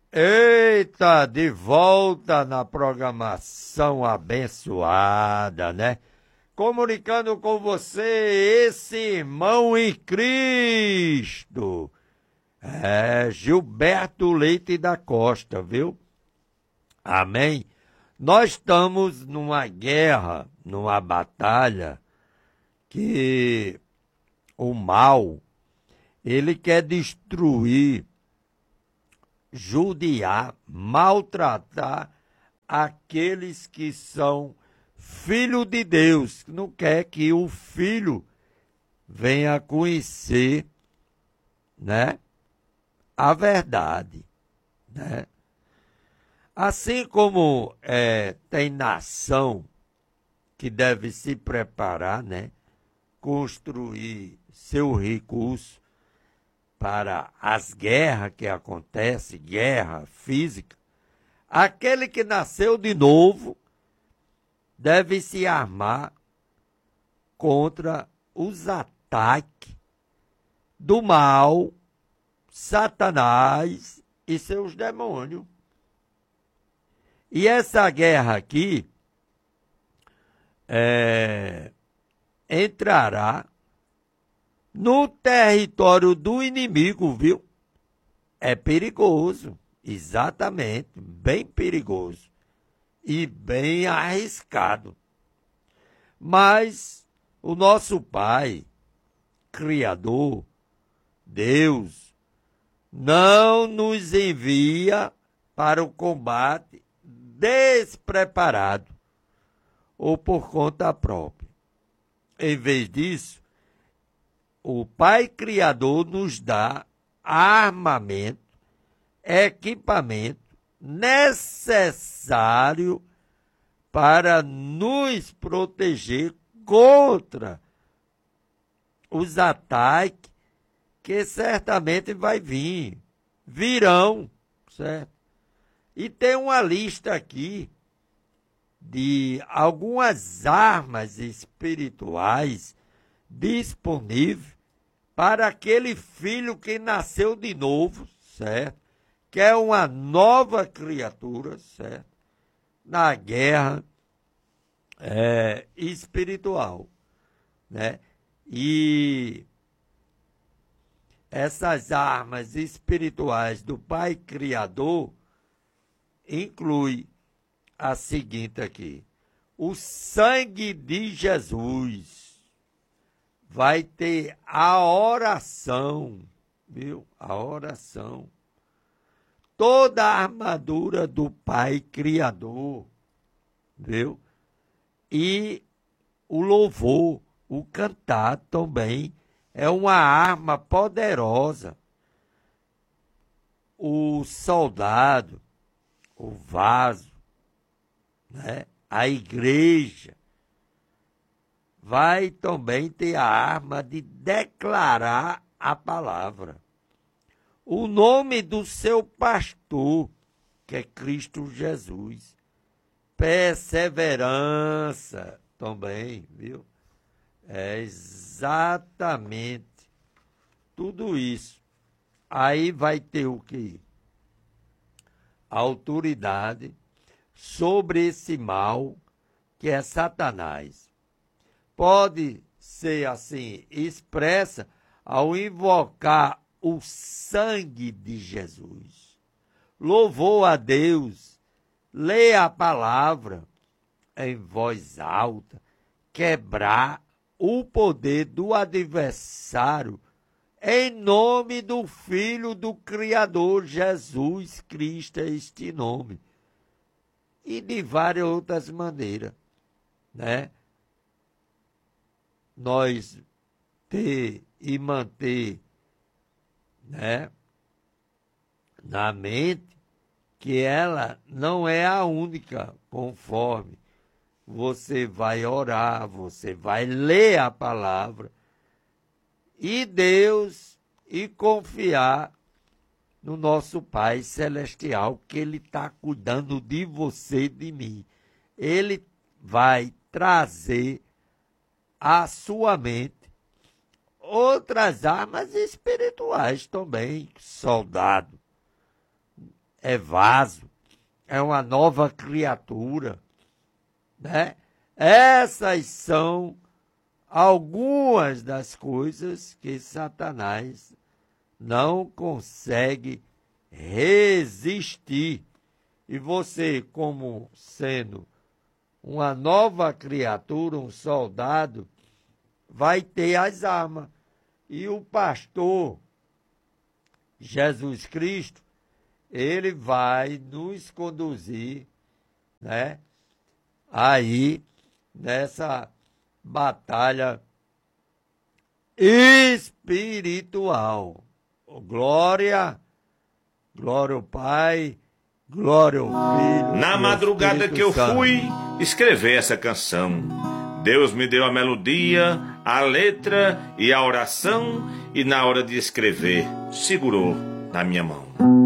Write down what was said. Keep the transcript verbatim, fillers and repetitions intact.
Eita, de volta na programação abençoada, né? Comunicando com você, esse irmão em Cristo. É Gilberto Leite da Costa, viu? Amém? Nós estamos numa guerra, numa batalha, que o mal, ele quer destruir, judiar, maltratar aqueles que são filho de Deus, que não quer que o filho venha conhecer, né, a verdade, né? Assim como é, tem nação que deve se preparar, né, construir seu recurso para as guerras que acontecem, guerra física, aquele que nasceu de novo deve se armar contra os ataques do mal, Satanás e seus demônios. E essa guerra aqui é, entrará no território do inimigo, viu? É perigoso, exatamente, bem perigoso e bem arriscado. Mas o nosso Pai, Criador, Deus, não nos envia para o combate despreparado ou por conta própria. Em vez disso, o Pai Criador nos dá armamento, equipamento necessário para nos proteger contra os ataques que certamente vai vir, virão, certo? E tem uma lista aqui de algumas armas espirituais disponíveis para aquele filho que nasceu de novo, certo? Que é uma nova criatura, certo? Na guerra é, espiritual, né? E essas armas espirituais do Pai Criador inclui a seguinte aqui: o sangue de Jesus. Vai ter a oração, viu? A oração. Toda a armadura do Pai Criador, viu? E o louvor, o cantar também é uma arma poderosa. O soldado, o vaso, né? A igreja, vai também ter a arma de declarar a palavra. O nome do seu pastor, que é Cristo Jesus. Perseverança também, viu? É exatamente tudo isso. Aí vai ter o quê? Autoridade sobre esse mal que é Satanás. Pode ser assim expressa ao invocar o sangue de Jesus. Louvou a Deus, lê a palavra em voz alta, quebrar o poder do adversário em nome do Filho do Criador, Jesus Cristo, é este nome. E de várias outras maneiras, né? Nós ter e manter, né, na mente que ela não é a única, conforme você vai orar, você vai ler a palavra e Deus e confiar no nosso Pai Celestial, que Ele está cuidando de você e de mim. Ele vai trazer à sua mente outras armas espirituais também, soldado. é vaso, é uma nova criatura, né? Essas são algumas das coisas que Satanás não consegue resistir. E você, como sendo uma nova criatura, um soldado, vai ter as armas. E o pastor Jesus Cristo, ele vai nos conduzir, né, aí nessa batalha espiritual. Glória, glória ao Pai, glória ao Filho. Na madrugada que eu Santo. fui escrever essa canção, Deus me deu a melodia, a letra e a oração, e na hora de escrever, segurou na minha mão.